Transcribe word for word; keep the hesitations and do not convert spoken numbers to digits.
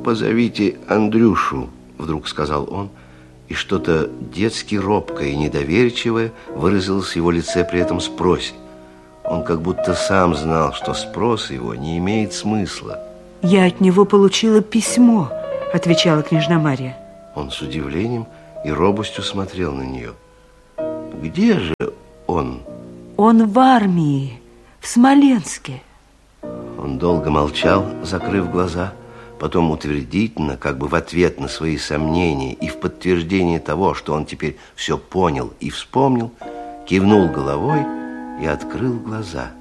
позовите Андрюшу, вдруг сказал он, и что-то детски робкое и недоверчивое выразилось в его лице при этом спросе. Он как будто сам знал, что спрос его не имеет смысла. Я от него получила письмо, отвечала княжна Марья. Он с удивлением и робостью смотрел на нее. Где же он? Он в армии, в Смоленске. Он долго молчал, закрыв глаза, потом утвердительно, как бы в ответ на свои сомнения и в подтверждение того, что он теперь все понял и вспомнил, кивнул головой и открыл глаза.